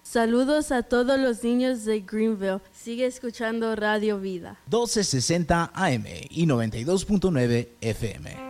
Saludos a todos los niños de Greenville. Sigue escuchando Radio Vida. 1260 AM y 92.9 FM.